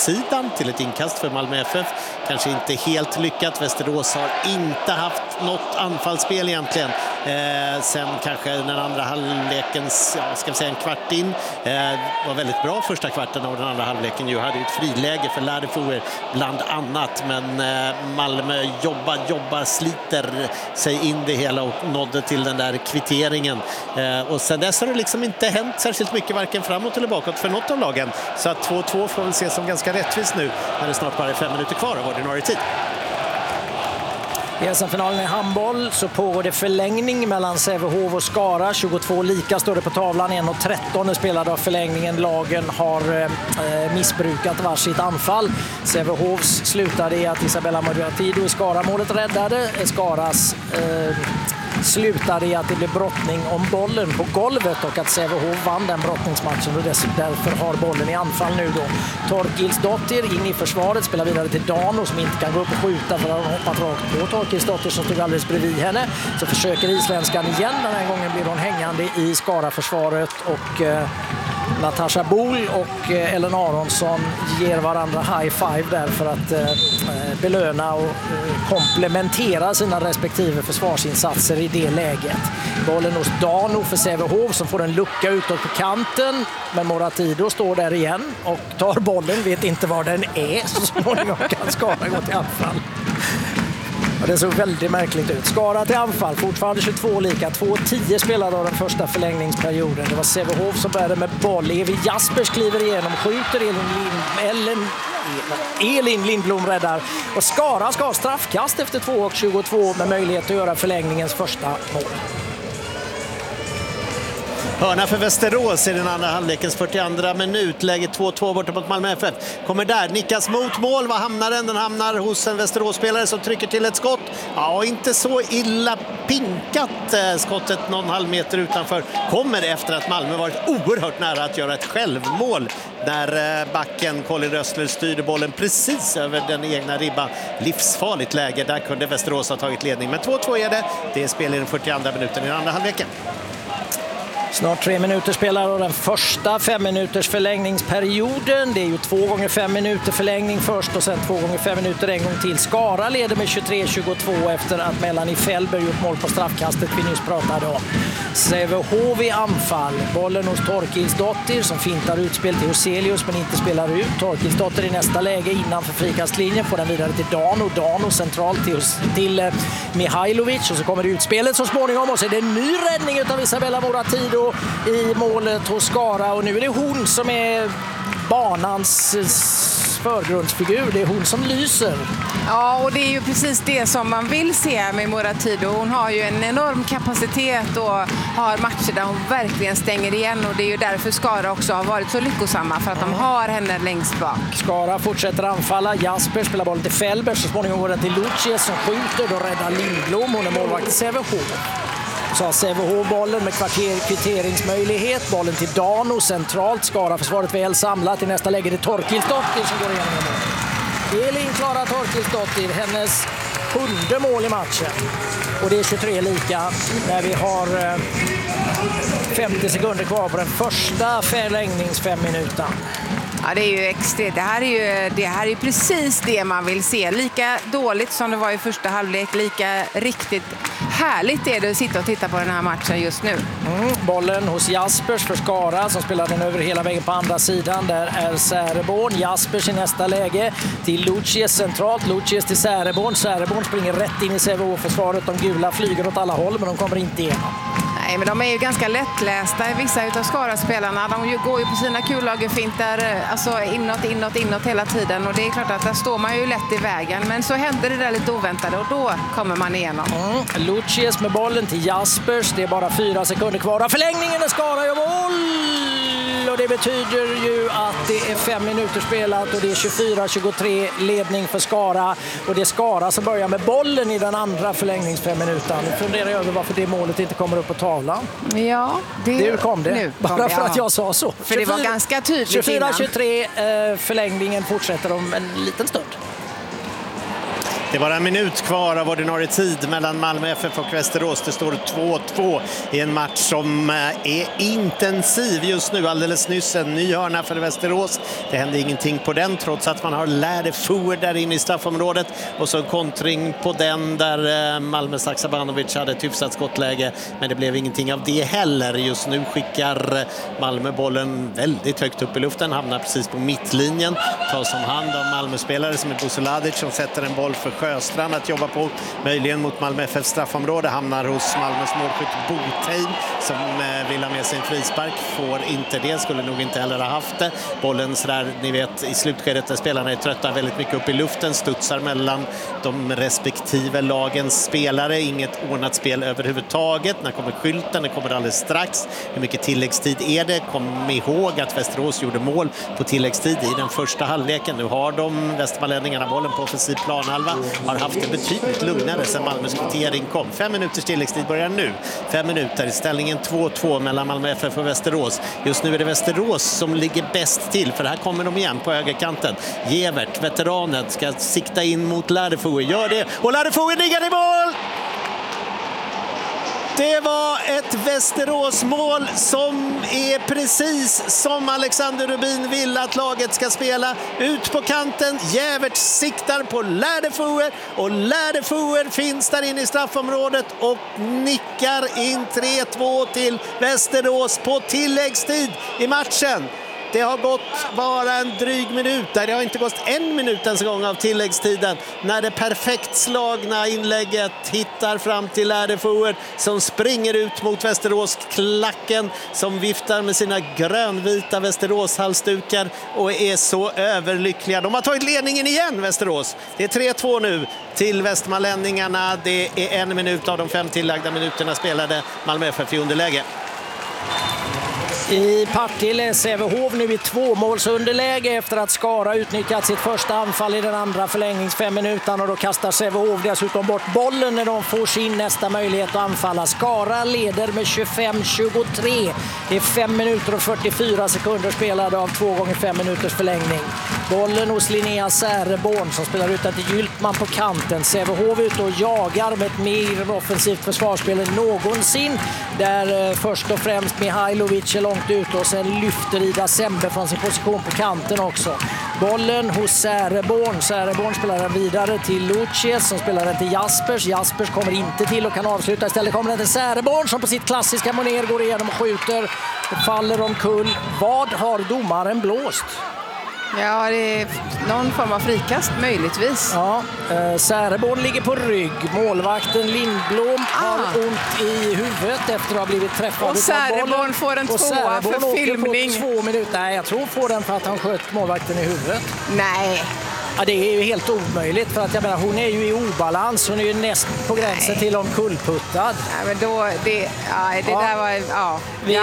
kortsidan till ett inkast för Malmö FF. Kanske inte helt lyckat. Västerås har inte haft något anfallsspel egentligen. Sen kanske den andra halvlekens, ska vi säga en kvart in, var väldigt bra första kvarten av den andra halvleken. Ju hade ju ett friläge för Läderfoer bland annat, men Malmö jobbar, sliter sig in det hela och nådde till den där kvitteringen. Och sen dess har det liksom inte hänt särskilt mycket, varken framåt eller bakåt för något av lagen. Så att 2-2 får väl ses som ganska rättvist nu när det snart bara är 5 minuter kvar av ordinarie tid. I SM-finalen i handboll så pågår det förlängning mellan Sävehof och Skara. 22 lika står det på tavlan, 1:13 är spelade av förlängningen. Lagen har missbrukat varsitt anfall. Sävehofs slutade i att Isabella Modiatido i Skara-målet räddade. Skaras slutade i att det blev brottning om bollen på golvet och att Sävehof vann den brottningsmatchen och därför har bollen i anfall nu då. Torkilsdottir in i försvaret, spelar vidare till Dano som inte kan gå upp och skjuta för att ha hoppat rakt på Torkilsdottir som stod alldeles bredvid henne. Så försöker isländskan igen, den här gången blir hon hängande i Skara-försvaret och Natasha Bol och Ellen Aronsson ger varandra high five där för att belöna och komplementera sina respektive försvarsinsatser i det läget. Bollen hos Dano för Sävehof som får en lucka utåt på kanten, men Moratido står där igen och tar bollen, vet inte var den är, så småningom kan Skara gå till anfall. Och det såg väldigt märkligt ut. Skara till anfall, fortfarande 22 lika. 2:10 spelade av den första förlängningsperioden. Det var Sävehof som började med boll. Evi Jaspers kliver igenom, skjuter Elin Lindblom räddar. Och Skara ska ha straffkast efter 2:22 med möjlighet att göra förlängningens första mål. Hörna för Västerås i den andra halvlekens 42 minut. Läget 2-2 borta mot Malmö FF. Kommer där, nickas mot mål. Vad hamnar den? Den hamnar hos en Västerås-spelare som trycker till ett skott. Ja, inte så illa pinkat. Skottet någon halv meter utanför. Kommer efter att Malmö varit oerhört nära att göra ett självmål. När backen Colin Rössler styrde bollen precis över den egna ribban. Livsfarligt läge. Där kunde Västerås ha tagit ledning. Men 2-2 är det. Det är spel i den 42 minuten i den andra halvleken. Snart 3 minuter spelar och den första 5 minuters förlängningsperioden. Det är ju 2 gånger 5 minuter förlängning först och sen 2 gånger 5 minuter en gång till. Skara leder med 23-22 efter att Melanie Fällberg gjort mål på straffkastet vi nyss pratade om. Sävehof i anfall. Bollen hos Torkilsdottir som fintar utspel till Huselius men inte spelar ut. Torkilsdottir i nästa läge innanför frikastlinjen, får den vidare till Dano. Dano centralt till Mihailovic och så kommer utspelet så småningom och så är det en ny räddning av Isabella Moratido i målet hos Skara och nu är det hon som är banans förgrundsfigur. Det är hon som lyser. Ja, och det är ju precis det som man vill se med Moratido. Hon har ju en enorm kapacitet och har matcher där hon verkligen stänger igen och det är ju därför Skara också har varit så lyckosamma, för att de har henne längst bak. Skara fortsätter anfalla. Jasper spelar bollen till Fällberg, så småningom går den till Lucius som skjuter. Då räddar Lindblom, hon är målvakt i Sävehof. Så har Sävehof bollen med kvitteringsmöjlighet. Bollen till Dano centralt. Skara försvaret väl samlat. I nästa läge är det Torkilsdottir som går igenom mål. Elin klarar Torkilsdottir, hennes 7:e mål i matchen. Och det är 23 lika när vi har 50 sekunder kvar på den första förlängnings 5 minuter. Ja, det är ju extremt. Det här är ju precis det man vill se. Lika dåligt som det var i första halvlek, lika riktigt härligt är det att sitta och titta på den här matchen just nu. Bollen hos Jaspers för Skara som spelar den över hela vägen på andra sidan. Där är Säreborn. Jaspers i nästa läge till Lucius centralt. Lucius till Säreborn. Säreborn springer rätt in i Sävehof-försvaret. De gula flyger åt alla håll men de kommer inte igenom. Nej, men de är ju ganska lättlästa, vissa utav Skara-spelarna. De går ju på sina kullagerfintar, alltså inåt hela tiden. Och det är klart att där står man ju lätt i vägen. Men så händer det där lite oväntade och då kommer man igenom. Lucius med bollen till Jaspers. Det är bara 4 sekunder kvar av förlängningen när Skara gör mål. Och det betyder ju att det är 5 minuter spelat och det är 24-23 ledning för Skara. Och det är Skara som börjar med bollen i den andra förlängningsfem minuten. Nu funderar jag över varför det målet inte kommer upp på tavlan. Ja, nu kom det. Nu bara kom för att jag sa så. För 24, det var ganska tydligt 24-23 förlängningen fortsätter om en liten stund. Det är bara en minut kvar av ordinarie tid mellan Malmö FF och Västerås. Det står 2-2 i en match som är intensiv just nu. Alldeles nyss en ny hörna för Västerås. Det hände ingenting på den trots att man har Läderfuer där inne i straffområdet. Och så kontring på den där Malmös Haksabanovic hade ett hyfsat skottläge. Men det blev ingenting av det heller. Just nu skickar Malmö bollen väldigt högt upp i luften. Hamnar precis på mittlinjen. Tas om hand av Malmö-spelare som är Busuladic som sätter en boll för Sjöstrand att jobba på. Möjligen mot Malmö FF straffområde. Hamnar hos Malmös målskytt Botheim som vill ha med sin frispark. Får inte det. Skulle nog inte heller ha haft det. Bollen sådär, ni vet, i slutskedet där spelarna är trötta väldigt mycket upp i luften. Studsar mellan de respektive lagens spelare. Inget ordnat spel överhuvudtaget. När kommer skylten? Det kommer alldeles strax. Hur mycket tilläggstid är det? Kom ihåg att Västerås gjorde mål på tilläggstid i den första halvleken. Nu har de västmanlänningarna bollen på offensiv planhalva. Har haft det betydligt lugnare sedan Malmös kvittering kom. 5 minuters tilläggstid börjar nu. 5 minuter. Ställningen 2-2 mellan Malmö FF och Västerås. Just nu är det Västerås som ligger bäst till. För här kommer de igen på högerkanten. Gevert, veteranen, ska sikta in mot Läderfuer. Gör det. Och Läderfuer ligger i mål! Det var ett Västerås-mål som är precis som Alexander Rubin vill att laget ska spela. Ut på kanten, Gevert siktar på Läderfuer och Läderfuer finns där inne i straffområdet och nickar in 3-2 till Västerås på tilläggstid i matchen. Det har gått bara en dryg minut där. Det har inte gått en minut ens gång av tilläggstiden när det perfekt slagna inlägget hittar fram till Läderfuer som springer ut mot Västerås-klacken som viftar med sina grönvita Västerås-halsdukar och är så överlyckliga. De har tagit ledningen igen, Västerås. Det är 3-2 nu till västmanlänningarna. Det är 1 minut av de 5 tillagda minuterna spelade Malmö FF i underläge. I Partille är Sävehof nu i 2-målsunderläge efter att Skara utnyttjat sitt första anfall i den andra förlängnings 5 minuter och då kastar Sävehof dessutom bort bollen när de får sin nästa möjlighet att anfalla. Skara leder med 25-23. Det är 5 minuter och 44 sekunder spelade av 2 gånger 5 minuters förlängning. Bollen hos Linnea Säreborn som spelar ut till Gyltman på kanten. Sävehof ut och jagar med ett mer offensivt försvarsspel än någonsin. Där först och främst Mihailovic är långt ut och sen lyfter Ida Sembe från sin position på kanten också. Bollen hos Säreborn. Säreborn spelar den vidare till Lucius som spelar den till Jaspers. Jaspers kommer inte till och kan avsluta. Istället kommer den till Säreborn som på sitt klassiska manér går igenom och skjuter. Det faller omkull. Vad har domaren blåst? Ja, det är någon form av frikast, möjligtvis. Ja, Säreborn ligger på rygg. Målvakten Lindblom har ont i huvudet efter att ha blivit träffad. Och Säreborn får en 2:a för filmning. 2 minuter. Nej, jag tror får den för att han sköt målvakten i huvudet. Nej. Ja, det är ju helt omöjligt för att jag menar, hon är ju i obalans. Hon är ju näst på gränsen till omkullputtad. Nej, men då, det där var, ja.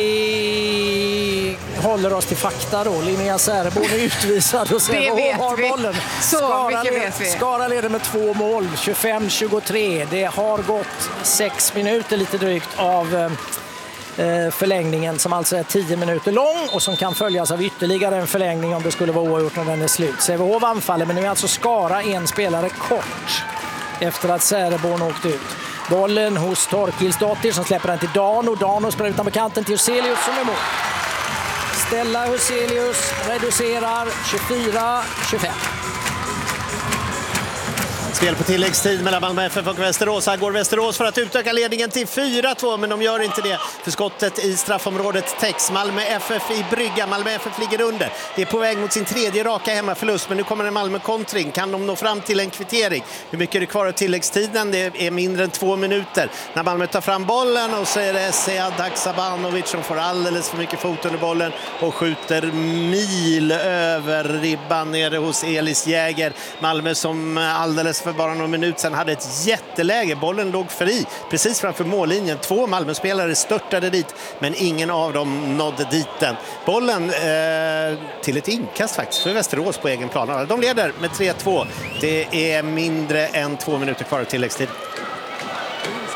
Vi håller oss till fakta då. Linnea Säreborn är utvisad och Sävehof har bollen. Skara leder med 2 mål, 25-23. Det har gått 6 minuter lite drygt av förlängningen som alltså är 10 minuter lång och som kan följas av ytterligare en förlängning om det skulle vara oavgjort när den är slut. Sävehof anfaller men nu är alltså Skara en spelare kort efter att Säreborn åkt ut. Bollen hos Torkilsdottir som släpper den till Dano. Dano spelar utanpå kanten till Huselius som är mål. Stella Huselius reducerar 24-25. Spel på tilläggstid mellan Malmö FF och Västerås. Här går Västerås för att utöka ledningen till 4-2, men de gör inte det. För skottet i straffområdet täcks. Malmö FF i brygga. Malmö FF ligger under. Det är på väg mot sin 3:e raka hemmaförlust, men nu kommer en Malmö-kontring. Kan de nå fram till en kvittering? Hur mycket är det kvar av tilläggstiden? Det är mindre än 2 minuter. När Malmö tar fram bollen och så är det Sead Haksabanovic som får alldeles för mycket fot under bollen och skjuter mil över ribban nere hos Elis Jäger. Malmö som alldeles för bara någon minut sedan hade ett jätteläge. Bollen låg fri precis framför mållinjen. 2 Malmö-spelare störtade dit, men ingen av dem nådde dit den. Bollen till ett inkast faktiskt för Västerås på egen plan. De leder med 3-2. Det är mindre än 2 minuter kvar av tilläggstid.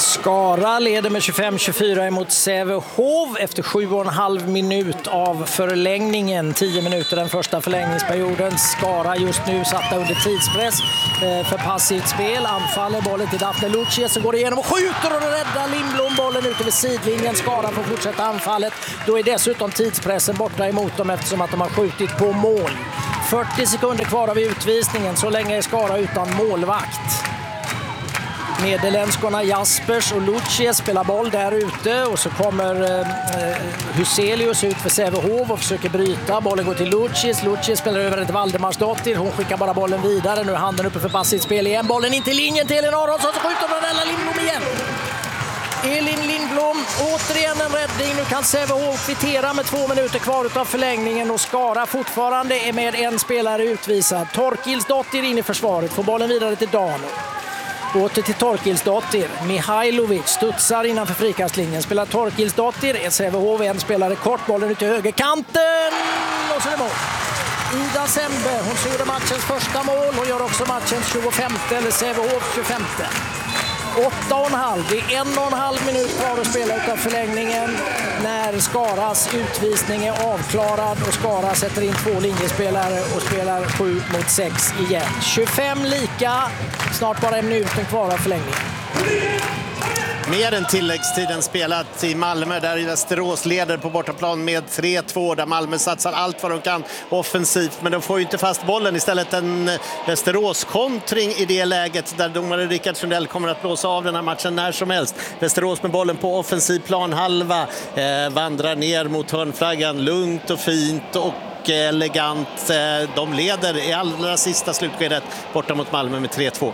Skara leder med 25-24 emot Sävehof efter 7,5 minut av förlängningen. 10 minuter den första förlängningsperioden. Skara just nu satta under tidspress för passivt spel. Anfaller bollen till Daphne Lucia som går igenom och skjuter och räddar Lindblom bollen ut över sidlinjen. Skara får fortsätta anfallet. Då är dessutom tidspressen borta emot dem eftersom att de har skjutit på mål. 40 sekunder kvar av utvisningen. Så länge är Skara utan målvakt. Nederländskorna Jaspers och Lucia spelar boll där ute och så kommer Huselius ut för Sävehof och försöker bryta. Bollen går till Lucia. Lucia spelar över till Valdemarsdottir. Hon skickar bara bollen vidare. Nu är handen uppe för passivt spel igen. Bollen in till linjen till Elin Aronsson. Så skjuter Brunella Lindblom igen. Elin Lindblom, återigen en räddning. Nu kan Sävehof kvittera med 2 minuter kvar av förlängningen och Skara fortfarande är med en spelare utvisad. Torkilsdottir in i försvaret. Får bollen vidare till Dano. Åter till Torkilsdottir. Mihailovic studsar innanför frikastlinjen. Spelar Torkilsdottir. Sävehof en spelare kort. Bollen ut till högerkanten. Och så är det mål. Ida Sembe, hon gjorde matchens första mål. Hon gör också matchens 25 eller Sävehof 25. 8,5. Det är 1,5 minut kvar att spela utav förlängningen när Skaras utvisning är avklarad och Skara sätter in 2 linjespelare och spelar 7-6 igen. 25 lika, snart bara 1 minuten kvar av förlängningen. Mer än tilläggstiden spelat i Malmö där Västerås leder på bortaplan med 3-2 där Malmö satsar allt vad de kan offensivt men de får ju inte fast bollen. Istället en Västerås-kontring i det läget där domare Rickard Sundell kommer att blåsa av den här matchen när som helst. Västerås med bollen på offensiv plan halva vandrar ner mot hörnflaggan lugnt och fint och elegant. De leder i allra sista slutskedet borta mot Malmö med 3-2.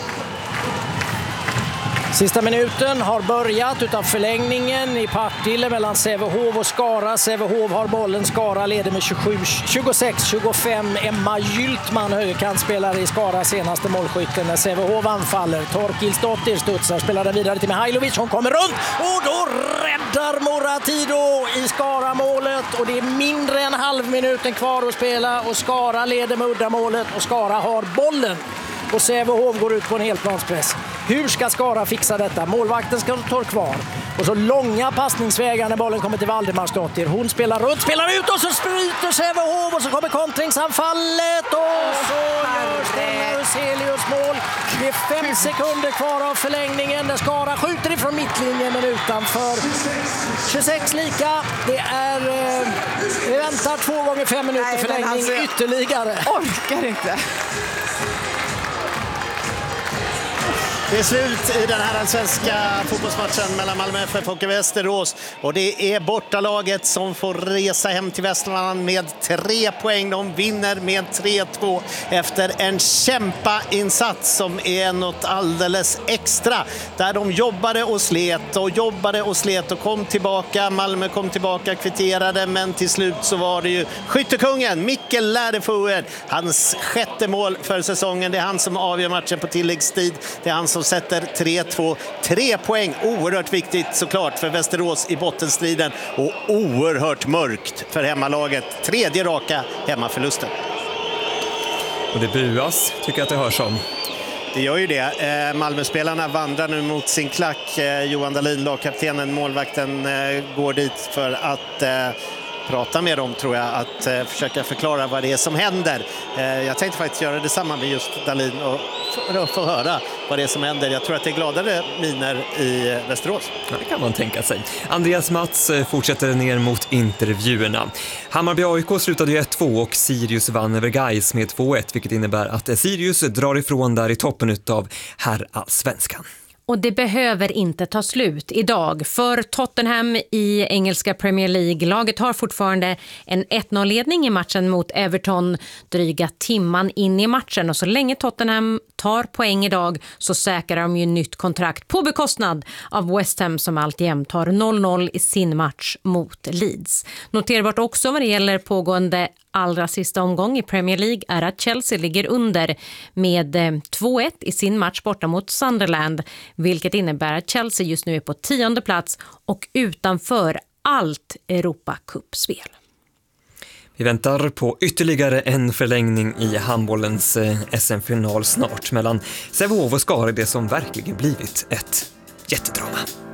Sista minuten har börjat utav förlängningen i Partille mellan Sävehof och Skara. Sävehof har bollen, Skara leder med 26-25. Emma Gyltman, högerkantspelare i Skara, senaste målskytten när Sävehof anfaller. Torkilsdottir studsar, spelar den vidare till Mihailovic. Hon kommer runt och då räddar Moratido i Skara-målet. Och det är mindre än halvminuten kvar att spela och Skara leder med uddamålet och Skara har bollen. Och Sävehof går ut på en helplanspress. Hur ska Skara fixa detta? Målvakten ska ta kvar. Och så långa passningsvägar när bollen kommer till Valdemarsdottir. Hon spelar runt, spelar ut och så spruter Sävehof och så kommer kontringsanfallet och så gör Stella Huselius mål. Det är 5 sekunder kvar av förlängningen där Skara skjuter ifrån mittlinjen men utanför. 26 lika. Det är vi väntar 2 gånger 5 minuter förlängning ytterligare. Orkar inte. Det är slut i den här svenska fotbollsmatchen mellan Malmö FF och Västerås. Och det är bortalaget som får resa hem till Västmanland med 3 poäng. De vinner med 3-2 efter en kämpainsats som är något alldeles extra. Där de jobbade och slet och kom tillbaka. Malmö kom tillbaka, kvitterade, men till slut så var det ju skyttekungen Mikkel Läderfuer. Hans 6:e mål för säsongen. Det är han som avgör matchen på tilläggstid. Det är han som sätter 3-2. 3 poäng, oerhört viktigt såklart för Västerås i bottenstriden och oerhört mörkt för hemmalaget. 3:e raka hemmaförlusten. Och det buas, tycker jag att det hörs om. Det gör ju det. Malmöspelarna vandrar nu mot sin klack. Johan Dahlin, lagkaptenen, målvakten, går dit för att prata med dem, tror jag, att försöka förklara vad det är som händer. Jag tänkte faktiskt göra detsamma med just Dahlin och få höra vad det är som händer. Jag tror att det är gladare miner i Västerås. Ja, det kan man tänka sig. Andreas Mats fortsätter ner mot intervjuerna. Hammarby AIK slutade ju 1-2 och Sirius vann över Gais med 2-1, vilket innebär att Sirius drar ifrån där i toppen utav herrallsvenskan. Och det behöver inte ta slut idag för Tottenham i engelska Premier League. Laget har fortfarande en 1-0-ledning i matchen mot Everton dryga timman in i matchen. Och så länge Tottenham tar poäng idag så säkrar de ju nytt kontrakt på bekostnad av West Ham som alltjämt tar 0-0 i sin match mot Leeds. Noterbart också vad det gäller pågående allra sista omgång i Premier League är att Chelsea ligger under med 2-1 i sin match borta mot Sunderland, vilket innebär att Chelsea just nu är på 10:e plats och utanför allt Europacup-spel. Vi väntar på ytterligare en förlängning i handbollens SM-final snart mellan Sävehof och Skara, det som verkligen blivit ett jättedrama.